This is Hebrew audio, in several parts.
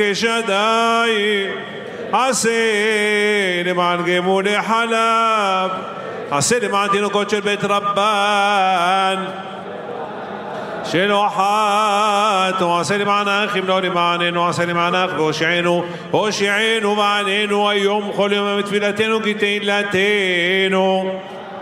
שדי עשה למען גמולי חלב, עשה למען תינוקות של בית רבן שלא אחת, עשה למען האחים לא למעננו, עשה למען האח והושיענו, הושיענו ועננו היום כל יום בתפילתנו כי תהילתנו.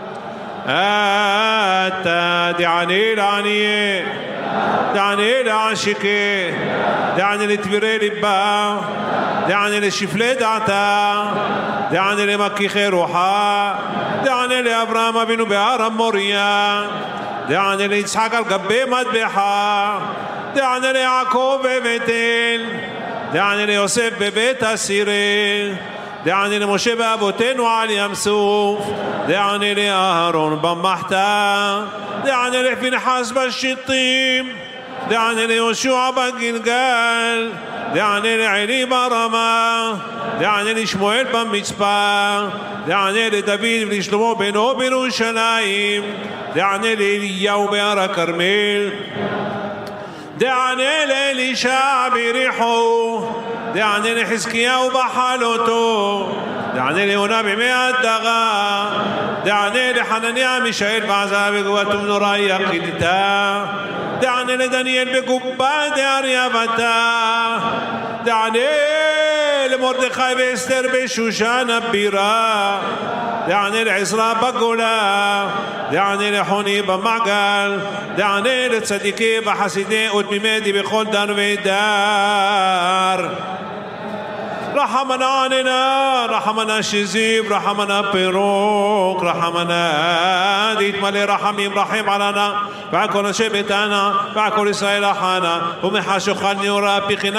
אתה דעני לעניי, דעני לעשיקי, דעני לתבירי ליבה, דעני לשפלי דעתה, דעני למכיחי רוחה, דעני לאברהם אבינו בהר המוריה, דעני ליצחק על גבי מטבחה, דעני ליעקב בבית-אל, דעני ליוסף בבית הסירי, דעני למשה באבותינו על ים סוף, דעני לאהרון במחתה, דעני לפנחס בשיטים, דעני ליהושע בגלגל, דעני לעלי ברמה, דעני לשמואל במצפה, דעני לדוד ולשלמה בנו בירושלים, דעני לאליהו בהר הכרמל, דעני לאלישע ביריחו, דעני לחזקיהו בחלותו, דעני ליונה בימי הדרה, דעני לחנניה מישאל בעזה בגבעת ומנורה יחידתה, דעני לדניאל בגובה דארייבתה, דעני למרדכי ואסתר בשושן הבירה, דעני לעזרא בגולה, דעני לחוני במעגל, דעני לצדיקי וחסידי ותמימי בכל דר ודר. رحمنا عننا رحمنا شزيب رحمنا بيروك رحمنا ديت مالي رحميم رحيم علينا فعكونا شبتانا فعكول إسرائيل حانا ومحاشو خلني ورابي